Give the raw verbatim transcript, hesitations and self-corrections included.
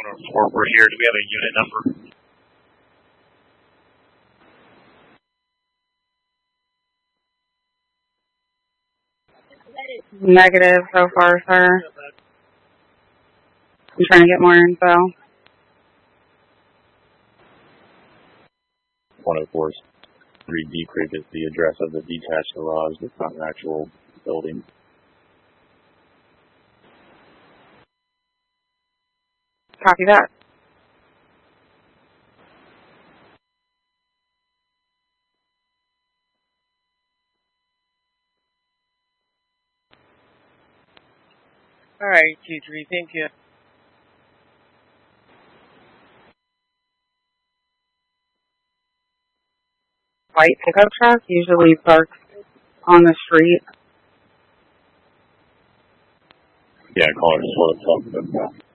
one oh four, we're here. Do we have a unit number? Negative so far, sir. I'm trying to get more info. one oh four, three D Creek is the address of the detached garage. It's not an actual building. Copy that. All right, T three, thank you. White pickup truck usually parks on the street. Yeah, call it sort of something.